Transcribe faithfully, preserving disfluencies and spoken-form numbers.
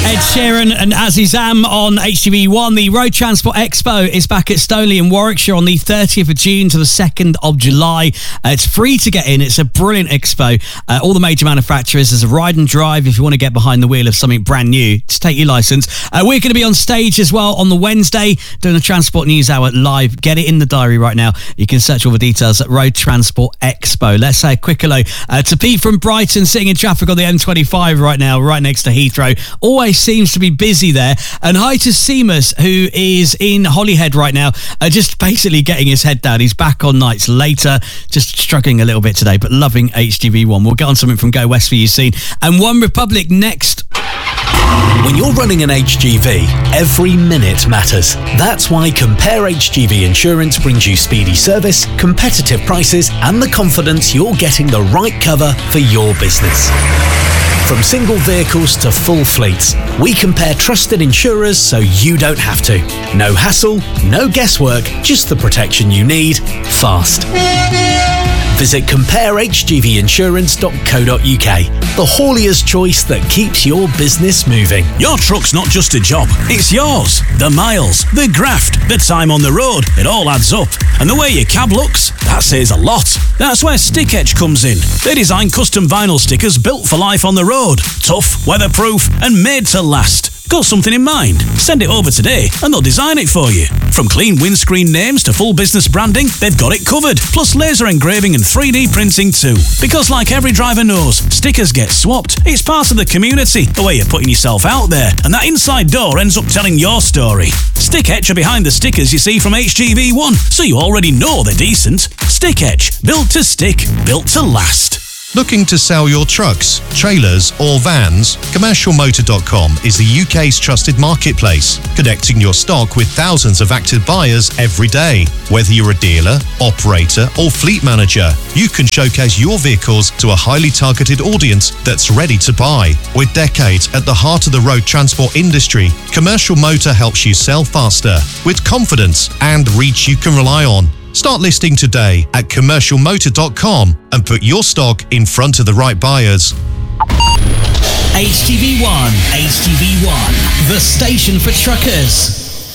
Ed Sheeran and Azizam on H T V one. The Road Transport Expo is back at Stoneleigh in Warwickshire on the thirtieth of June to the second of July. Uh, it's free to get in. It's a brilliant expo. Uh, all the major manufacturers. There's a ride and drive if you want to get behind the wheel of something brand new. Just take your licence. Uh, we're going to be on stage as well on the Wednesday doing the Transport News Hour live. Get it in the diary right now. You can search all the details at Road Transport Expo. Let's say a quick hello uh, to Pete from Brighton, sitting in traffic on the M twenty-five right now, right next to Heathrow. Always seems to be busy there. And hi to Seamus, who is in Holyhead right now, uh, just basically getting his head down. He's back on nights later, just struggling a little bit today, but loving H G V one. We'll get on something from Go West for you soon. And One Republic next. When you're running an H G V, every minute matters. That's why Compare H G V Insurance brings you speedy service, competitive prices, and the confidence you're getting the right cover for your business. From single vehicles to full fleets, we compare trusted insurers so you don't have to. No hassle, no guesswork, just the protection you need, fast. Visit compare h g v insurance dot co dot u k, the haulier's choice that keeps your business moving. Your truck's not just a job, it's yours. The miles, the graft, the time on the road, it all adds up. And the way your cab looks, that says a lot. That's where Stick Etch comes in. They design custom vinyl stickers built for life on the road. Tough, weatherproof, and made to last. Got something in mind? Send it over today and they'll design it for you. From clean windscreen names to full business branding, they've got it covered. Plus laser engraving and three D printing too. Because like every driver knows, stickers get swapped. It's part of the community, the way you're putting yourself out there. And that inside door ends up telling your story. Stick Etch are behind the stickers you see from H G V one, so you already know they're decent. Stick Etch, built to stick, built to last. Looking to sell your trucks, trailers or vans? Commercial Motor dot com is the U K's trusted marketplace, connecting your stock with thousands of active buyers every day. Whether you're a dealer, operator or fleet manager, you can showcase your vehicles to a highly targeted audience that's ready to buy. With decades at the heart of the road transport industry, Commercial Motor helps you sell faster, with confidence and reach you can rely on. Start listing today at Commercial Motor dot com and put your stock in front of the right buyers. H T V one, H T V one, the station for truckers.